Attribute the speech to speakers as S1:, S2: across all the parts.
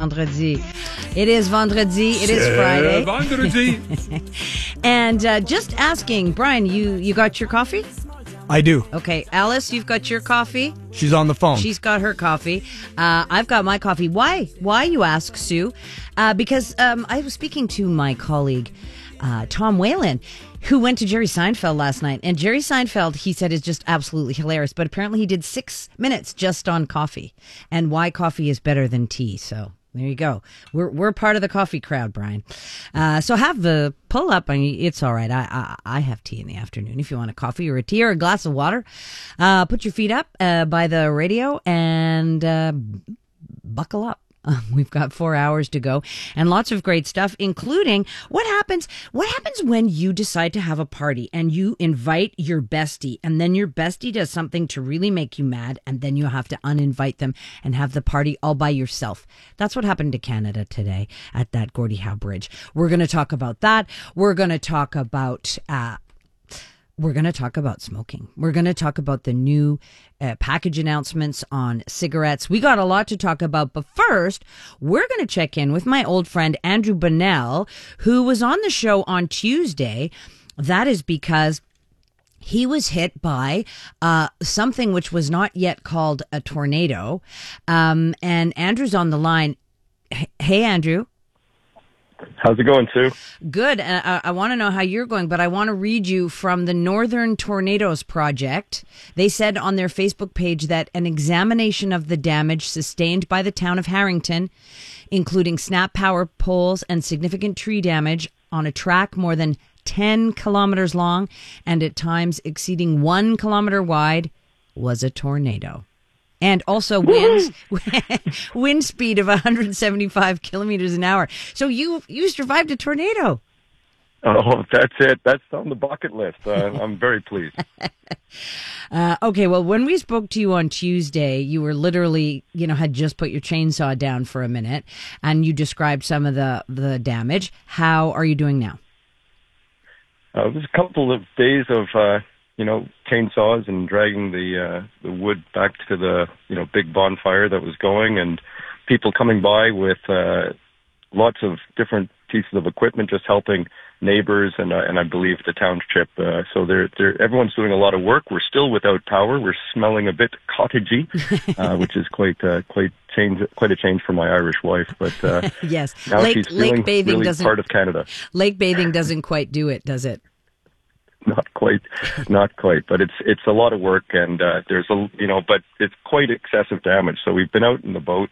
S1: vendredi. It is vendredi. It is Friday.
S2: Vendredi.
S1: And just asking, Brian, you got your coffee?
S3: I do.
S1: Okay, Alice, you've got your coffee?
S3: She's on the phone.
S1: She's got her coffee. I've got my coffee. Why, you ask, Sue? Because I was speaking to my colleague, Tom Whalen, who went to Jerry Seinfeld last night. And Jerry Seinfeld, he said, is just absolutely hilarious. But apparently he did 6 minutes just on coffee and why coffee is better than tea. So there you go. We're part of the coffee crowd, Brian. So have the pull up. I mean, it's all right. I have tea in the afternoon. If you want a coffee or a tea or a glass of water, put your feet up by the radio and buckle up. We've got 4 hours to go and lots of great stuff, including what happens when you decide to have a party and you invite your bestie and then your bestie does something to really make you mad and then you have to uninvite them and have the party all by yourself. That's what happened to Canada today at that Gordie Howe Bridge. We're going to talk about that. We're going to talk about smoking. We're going to talk about the new package announcements on cigarettes. We got a lot to talk about, but first, we're going to check in with my old friend Andrew Bunnell, who was on the show on Tuesday. That is because he was hit by something which was not yet called a tornado. And Andrew's on the line. Hey, Andrew.
S4: How's it going, Sue?
S1: Good. I want to know how you're going, but I want to read you from the Northern Tornadoes Project. They said on their Facebook page that an examination of the damage sustained by the town of Harrington, including snap power poles and significant tree damage on a track more than 10 kilometers long and at times exceeding 1 kilometer wide, was a tornado. And also wind speed of 175 kilometers an hour. So you survived a tornado.
S4: Oh, that's it. That's on the bucket list. I'm very pleased.
S1: Okay, well, when we spoke to you on Tuesday, you were literally, had just put your chainsaw down for a minute, and you described some of the damage. How are you doing now?
S4: It was a couple of days of chainsaws and dragging the wood back to the big bonfire that was going, and people coming by with lots of different pieces of equipment, just helping neighbors and I believe the township. So everyone's doing a lot of work. We're still without power. We're smelling a bit cottagey, which is quite a change for my Irish wife. But
S1: yes,
S4: now she's feeling
S1: bathing
S4: really part of Canada.
S1: Lake bathing doesn't quite do it, does it?
S4: Not quite, but it's a lot of work, and but it's quite excessive damage. So we've been out in the boat.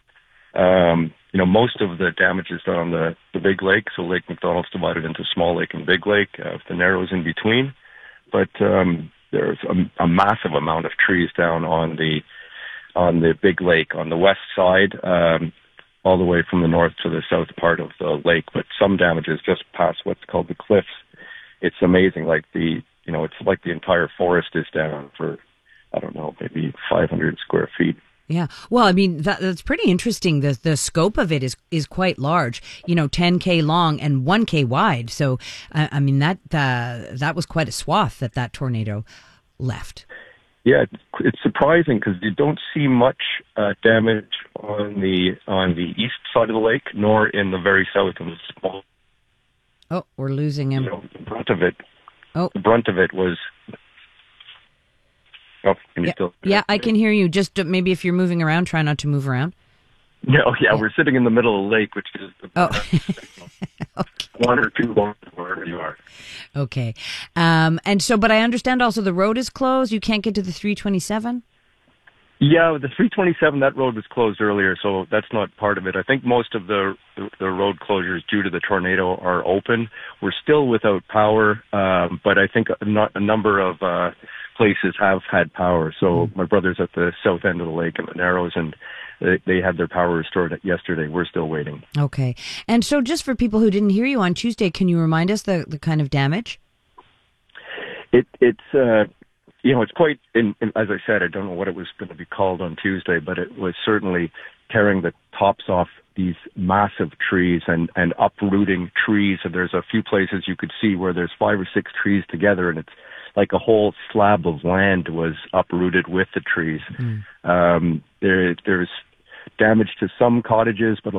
S4: Most of the damage is done on the big lake. So Lake McDonald's divided into Small Lake and Big Lake, with the Narrows in between. But there's a massive amount of trees down on the big lake on the west side, all the way from the north to the south part of the lake. But some damage is just past what's called the cliffs. It's amazing. It's like the entire forest is down for, I don't know, maybe 500 square feet.
S1: Yeah. Well, I mean, that's pretty interesting. The scope of it is quite large, 10K long and 1K wide. So, I mean, that was quite a swath that tornado left.
S4: Yeah, it's surprising because you don't see much damage on the east side of the lake, nor in the very south of the small.
S1: Oh, we're losing him.
S4: The brunt of it was. Oh, can you still?
S1: Yeah, I can hear you. Just maybe if you're moving around, try not to move around.
S4: No, yeah, we're sitting in the middle of the lake, which is
S1: okay.
S4: 1 or 2 blocks wherever you are.
S1: Okay, and so, but I understand also the road is closed. You can't get to the 327.
S4: Yeah, the 327, that road was closed earlier, so that's not part of it. I think most of the road closures due to the tornado are open. We're still without power, but I think a number of places have had power. So my brother's at the south end of the lake in the Narrows, and they had their power restored yesterday. We're still waiting. Okay.
S1: And so just for people who didn't hear you on Tuesday, can you remind us the kind of damage?
S4: It's quite, as I said, I don't know what it was going to be called on Tuesday, but it was certainly tearing the tops off these massive trees and uprooting trees. And there's a few places you could see where there's 5 or 6 trees together, and it's like a whole slab of land was uprooted with the trees. There's damage to some cottages, but